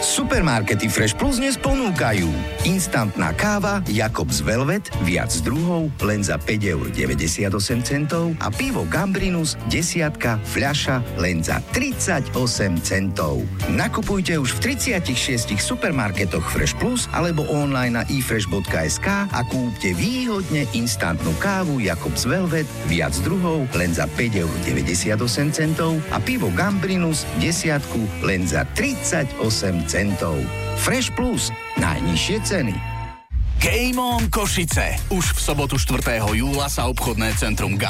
Supermarkety Fresh Plus dnes ponúkajú instantná káva Jakobs Velvet, viac druhov, len za 5,98 € a pivo Gambrinus, desiatka, fľaša, len za 38 centov. Nakupujte už v 36 supermarketoch Fresh Plus alebo online na ifresh.sk a kúpte výhodne instantnú kávu Jakobs Velvet, viac druhov, len za 5,98 € a pivo Gambrinus, desiatku, len za 38 centov. Fresh Plus. Najnižšie ceny. Game On Košice. Už v sobotu 4. júla sa obchodné centrum